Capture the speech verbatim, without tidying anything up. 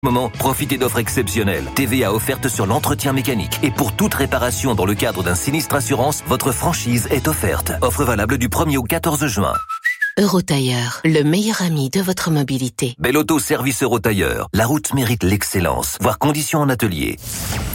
Moment, profitez d'offres exceptionnelles. T V A offerte sur l'entretien mécanique. Et pour toute réparation dans le cadre d'un sinistre assurance, votre franchise est offerte. Offre valable du premier au quatorze juin. Eurotailleur, le meilleur ami de votre mobilité. Bel Auto Service Eurotailleur. La route mérite l'excellence. Voir conditions en atelier.